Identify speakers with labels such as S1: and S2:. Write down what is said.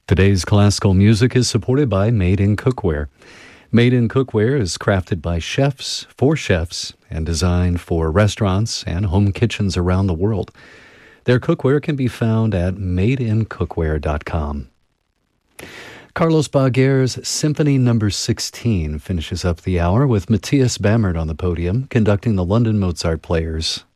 S1: Today's classical music is supported by Made in Cookware. Made in Cookware is crafted by chefs for chefs and designed for restaurants and home kitchens around the world. Their cookware can be found at madeincookware.com. Carlos Baguer's Symphony No. 16 finishes up the hour with Matthias Bammert on the podium conducting the London Mozart Players.